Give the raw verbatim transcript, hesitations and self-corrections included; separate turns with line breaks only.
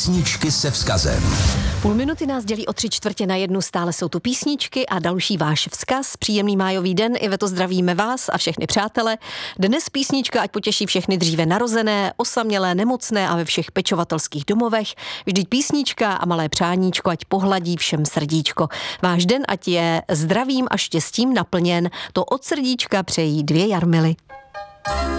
Písničky se vzkazem.
Půl minuty nás dělí o tři čtvrtě na jednu, stále jsou tu písničky a další váš vzkaz. Příjemný májový den, Iveto, zdravíme vás a všechny přátele. Dnes písnička, ať potěší všechny dříve narozené, osamělé, nemocné a ve všech pečovatelských domovech. Vždyť písnička a malé přáníčko, ať pohladí všem srdíčko. Váš den, ať je zdravím a štěstím naplněn, to od srdíčka přejí dvě Jarmily.